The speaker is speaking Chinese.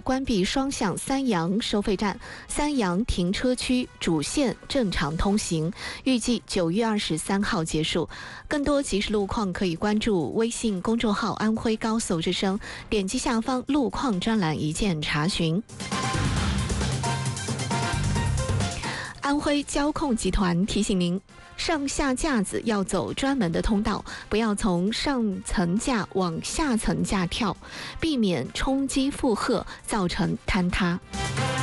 关闭双向三阳收费站，三阳停车区主线正常通行，预计9月23号结束。更多即时路况可以关注微信公众号安徽高速之声，点击下方路况专栏一键查询。安徽交控集团提醒您，上下架子要走专门的通道，不要从上层架往下层架跳，避免冲击负荷造成坍塌。